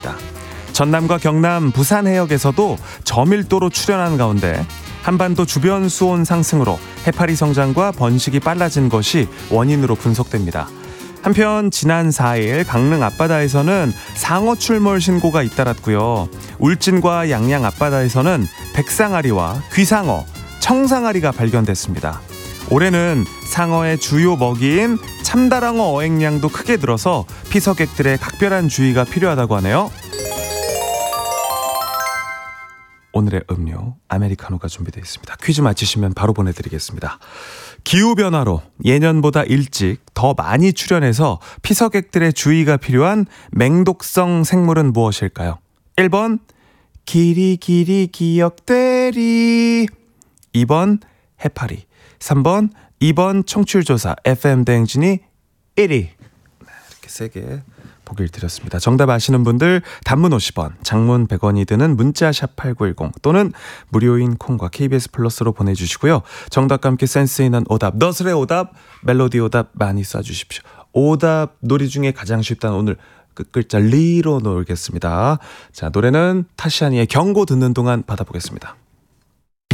전남과 경남, 부산 해역에서도 저밀도로 출현한 가운데 한반도 주변 수온 상승으로 해파리 성장과 번식이 빨라진 것이 원인으로 분석됩니다. 한편 지난 4일 강릉 앞바다에서는 상어 출몰 신고가 잇따랐고요. 울진과 양양 앞바다에서는 백상아리와 귀상어, 청상아리가 발견됐습니다. 올해는 상어의 주요 먹이인 참다랑어 어획량도 크게 늘어서 피서객들의 각별한 주의가 필요하다고 하네요. 오늘의 음료 아메리카노가 준비되어 있습니다. 퀴즈 맞히시면 바로 보내드리겠습니다. 기후변화로 예년보다 일찍 더 많이 출현해서 피서객들의 주의가 필요한 맹독성 생물은 무엇일까요? 1번 기리기리 기억대리, 2번 해파리, 3번 2번 청취율조사 FM대행진이 1위. 이렇게 세게 보기를 드렸습니다. 정답 아시는 분들 단문 50원, 장문 100원이 드는 문자샵 8910 또는 무료인 콩과 KBS 플러스로 보내주시고요. 정답과 함께 센스 있는 오답, 너스레 오답, 멜로디 오답 많이 쏴주십시오. 오답 놀이 중에 가장 쉽다는 오늘 끝글자 리로 놀겠습니다. 자, 노래는 타시아니의 경고 듣는 동안 받아보겠습니다.